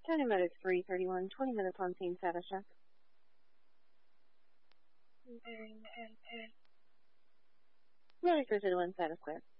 County Medic 331, 20 minutes on scene status check. Ready for 31 status clear.